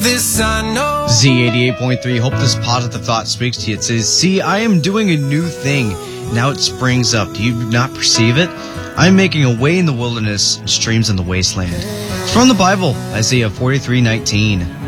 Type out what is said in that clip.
This I know. Z88.3, hope this positive thought speaks to you. It says, see, I am doing a new thing. Now it springs up. Do you not perceive it? I'm making a way in the wilderness and streams in the wasteland. It's from the Bible, Isaiah 43:19.